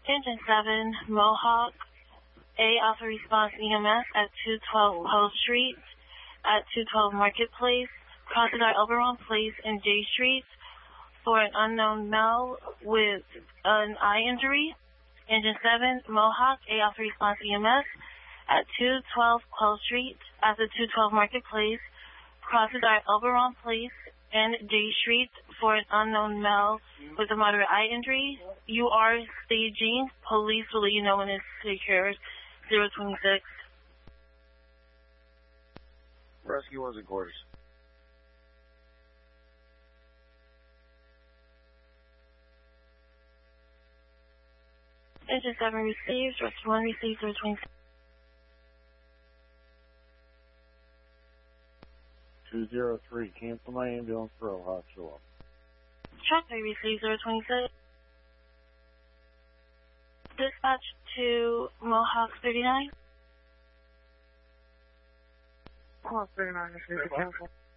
Engine 7, Mohawk, A Alpha Response EMS at 212 Pearl Street, at 212 Marketplace, crosses our Oberon Place and J Street for an unknown male with an eye injury. Engine 7, Mohawk, A Alpha Response EMS at 212 Pearl Street, at the 212 Marketplace, crosses our Oberon Place and J Street for an unknown male with a moderate eye injury. You are staging. Police will let you know when it's secured. 026. Rescue was in quarters. Engine 7 received. Rescue 1 received. 026. 203, cancel my ambulance for Ohio, show up. Truck 3 received. 026. Dispatch to Mohawk 39. Mohawk 39 received.